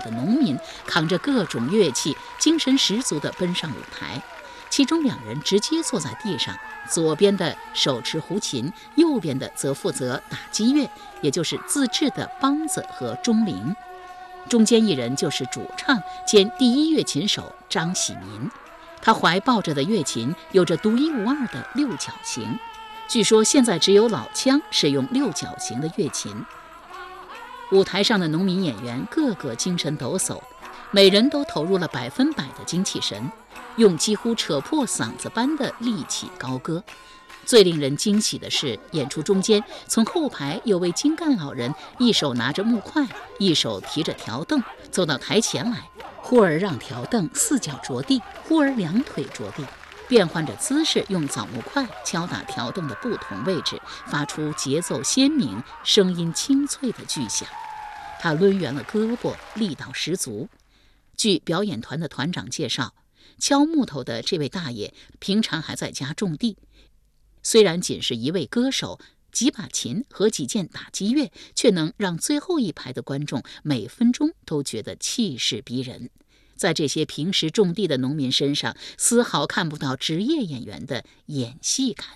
的农民扛着各种乐器，精神十足地奔上舞台。其中2人直接坐在地上，左边的手持胡琴，右边的则负责打击乐，也就是自制的梆子和钟铃。中间一人就是主唱兼第一乐琴手张喜民，他怀抱着的乐琴有着独一无二的6角形，据说现在只有老腔使用6角形的乐琴。舞台上的农民演员个个精神抖擞，每人都投入了100%的精气神，用几乎扯破嗓子般的力气高歌。最令人惊喜的是，演出中间从后排有位精干老人，一手拿着木块，一手提着条凳，走到台前来，忽而让条凳4脚着地，忽而2腿着地，变换着姿势，用枣木块敲打条凳的不同位置，发出节奏鲜明、声音清脆的巨响。他抡圆了胳膊，力道十足。据表演团的团长介绍，敲木头的这位大爷平常还在家种地，虽然仅是一位歌手，几把琴和几件打击乐，却能让最后一排的观众每分钟都觉得气势逼人。在这些平时种地的农民身上，丝毫看不到职业演员的演戏感。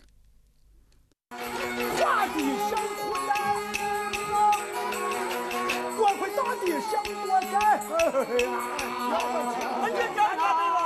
大地相困难，多亏大地相我在。